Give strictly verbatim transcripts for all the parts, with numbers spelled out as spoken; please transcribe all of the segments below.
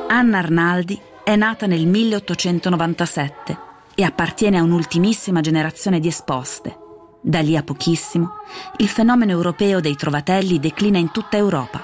Anna Arnaldi è nata nel milleottocentonovantasette e appartiene a un'ultimissima generazione di esposte. Da lì a pochissimo, il fenomeno europeo dei trovatelli declina in tutta Europa.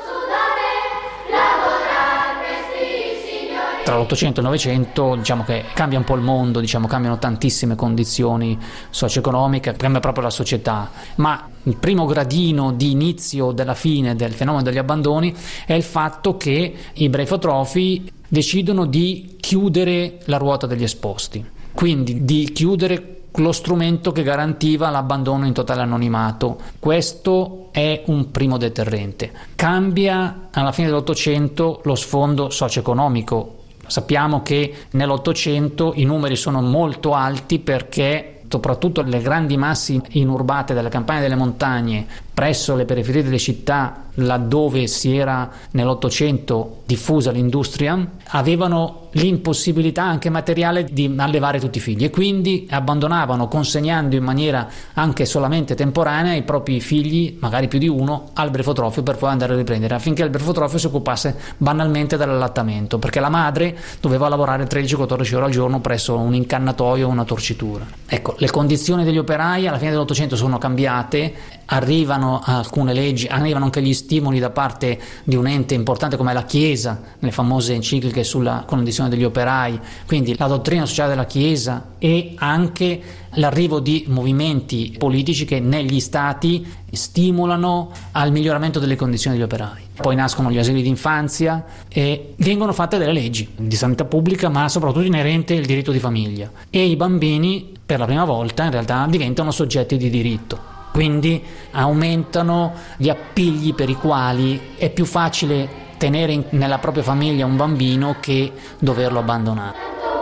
Tra l'Ottocento e il Novecento diciamo che cambia un po' il mondo, diciamo cambiano tantissime condizioni socio-economiche, cambia proprio la società, ma il primo gradino di inizio della fine del fenomeno degli abbandoni è il fatto che i brefotrofi decidono di chiudere la ruota degli esposti, quindi di chiudere lo strumento che garantiva l'abbandono in totale anonimato. Questo è un primo deterrente. Cambia alla fine dell'Ottocento lo sfondo socio-economico. Sappiamo che nell'Ottocento i numeri sono molto alti perché soprattutto le grandi masse inurbate delle campagne delle montagne presso le periferie delle città, laddove si era nell'Ottocento diffusa l'industria, avevano l'impossibilità anche materiale di allevare tutti i figli e quindi abbandonavano, consegnando in maniera anche solamente temporanea i propri figli, magari più di uno, al brefotrofio per poi andare a riprendere, affinché il brefotrofio si occupasse banalmente dell'allattamento, perché la madre doveva lavorare tredici quattordici ore al giorno presso un incannatoio o una torcitura. Ecco, le condizioni degli operai alla fine dell'Ottocento sono cambiate, arrivano alcune leggi, arrivano anche gli stimoli da parte di un ente importante come la Chiesa, le famose encicliche sulla condizione degli operai, quindi la dottrina sociale della Chiesa e anche l'arrivo di movimenti politici che negli stati stimolano al miglioramento delle condizioni degli operai. Poi nascono gli asili d'infanzia e vengono fatte delle leggi di sanità pubblica, ma soprattutto inerente al diritto di famiglia, e i bambini per la prima volta in realtà diventano soggetti di diritto. Quindi aumentano gli appigli per i quali è più facile tenere in, nella propria famiglia un bambino che doverlo abbandonare.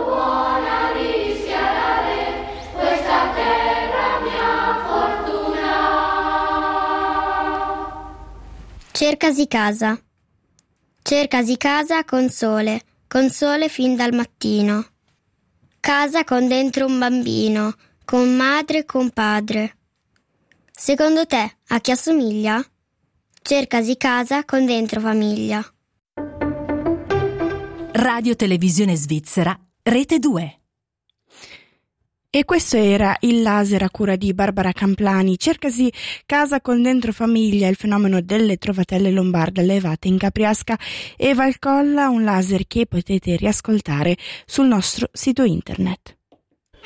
Cercasi casa. Cercasi casa con sole, con sole fin dal mattino. Casa con dentro un bambino, con madre e con padre. Secondo te, a chi assomiglia? Cercasi casa con dentro famiglia. Radio Televisione Svizzera, Rete due. E questo era Il laser a cura di Barbara Camplani. Cercasi casa con dentro famiglia, il fenomeno delle trovatelle lombarde allevate in Capriasca e Valcolla, un laser che potete riascoltare sul nostro sito internet.